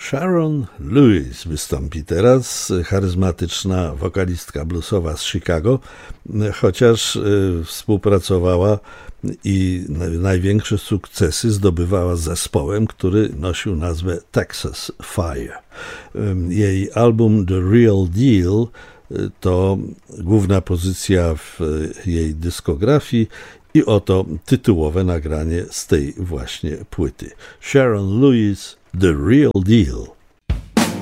Sharon Lewis wystąpi teraz, charyzmatyczna wokalistka bluesowa z Chicago, chociaż współpracowała i największe sukcesy zdobywała z zespołem, który nosił nazwę Texas Fire. Jej album The Real Deal to główna pozycja w jej dyskografii i oto tytułowe nagranie z tej właśnie płyty. Sharon Lewis, The Real Deal.